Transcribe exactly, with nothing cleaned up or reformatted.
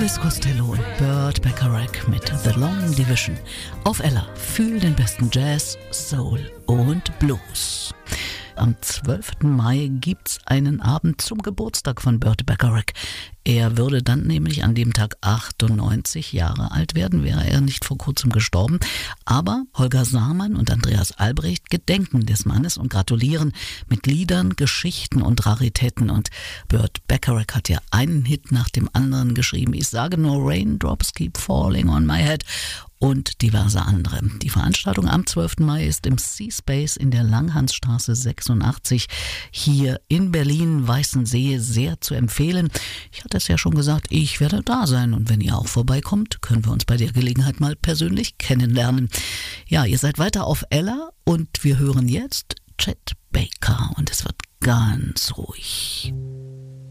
Elvis Costello und Burt Bacharach mit The Long Division. Auf Ella, fühl den besten Jazz, Soul und Blues. Am zwölften Mai gibt's einen Abend zum Geburtstag von Burt Bacharach. Er würde dann nämlich an dem Tag achtundneunzig Jahre alt werden, wäre er nicht vor kurzem gestorben. Aber Holger Samann und Andreas Albrecht gedenken des Mannes und gratulieren mit Liedern, Geschichten und Raritäten. Und Burt Bacharach hat ja einen Hit nach dem anderen geschrieben. Ich sage nur Raindrops Keep Falling on My Head und diverse andere. Die Veranstaltung am zwölften Mai ist im Seaspace in der Langhansstraße sechsundachtzig hier in Berlin, Weißensee, sehr zu empfehlen. Ich hatte es ja schon gesagt, ich werde da sein und wenn ihr auch vorbeikommt, können wir uns bei der Gelegenheit mal persönlich kennenlernen. Ja, ihr seid weiter auf Ella und wir hören jetzt Chet Baker und es wird ganz ruhig.